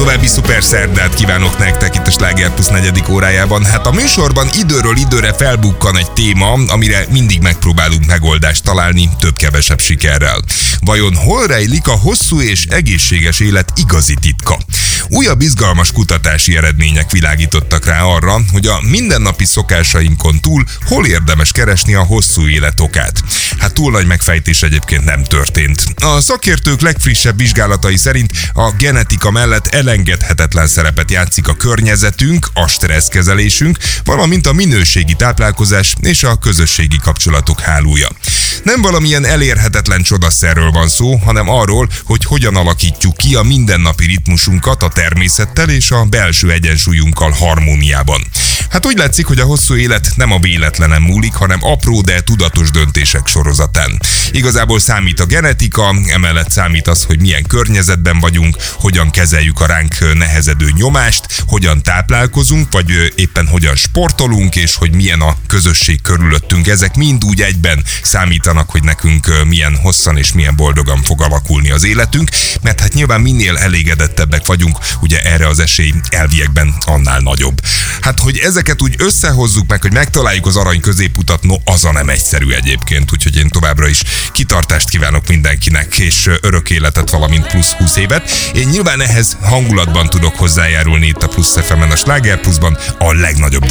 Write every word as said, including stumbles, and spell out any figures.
További szuper szerdát kívánok nektek itt a Sláger Plusz negyedik órájában. Hát a műsorban időről időre felbukkan egy téma, amire mindig megpróbálunk megoldást találni, több-kevesebb sikerrel. Vajon hol rejlik a hosszú és egészséges élet igazi titka? Újabb izgalmas kutatási eredmények világítottak rá arra, hogy a mindennapi szokásainkon túl hol érdemes keresni a hosszú élet okát. Hát túl nagy megfejtés egyébként nem történt. A szakértők legfrissebb vizsgálatai szerint a genetika mellett elengedhetetlen szerepet játszik a környezetünk, a stresszkezelésünk, valamint a minőségi táplálkozás és a közösségi kapcsolatok hálója. Nem valamilyen elérhetetlen csodaszerről van szó, hanem arról, hogy hogyan alakítjuk ki a mindennapi ritmusunkat a természettel és a belső egyensúlyunkkal harmóniában. Hát úgy látszik, hogy a hosszú élet nem a véletlenen múlik, hanem apró, de tudatos döntések sorozatán. Igazából számít a genetika, emellett számít az, hogy milyen környezetben vagyunk, hogyan kezeljük a ránk nehezedő nyomást, hogyan táplálkozunk, vagy éppen hogyan sportolunk, és hogy milyen a közösség körülöttünk. Ezek mind úgy egyben számítanak, hogy nekünk milyen hosszan és milyen boldogan fog alakulni az életünk, mert hát nyilván minél elégedettebbek vagyunk, ugye erre az esély elviekben annál nagyobb. Hát, hogy ezeket úgy összehozzuk meg, hogy megtaláljuk az arany középutat, no, az a nem egyszerű egyébként, úgyhogy én továbbra is kitartást kívánok mindenkinek, és örök életet, valamint plusz húsz évet. Én nyilván ehhez hangulatban tudok hozzájárulni itt a Plusz ef emen, a Sláger Pluszban, a legnagyobb